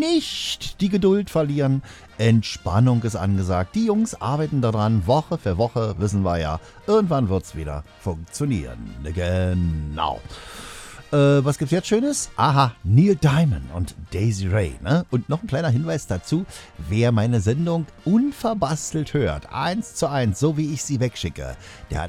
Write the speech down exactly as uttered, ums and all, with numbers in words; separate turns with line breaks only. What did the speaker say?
nicht die Geduld verlieren. Entspannung ist angesagt. Die Jungs arbeiten daran. Woche für Woche, wissen wir ja. Irgendwann wird's wieder funktionieren. Genau. Äh, was gibt's jetzt Schönes? Aha, Neil Diamond und Daisy Ray. Ne? Und noch ein kleiner Hinweis dazu. Wer meine Sendung unverbastelt hört, eins zu eins, so wie ich sie wegschicke, der hat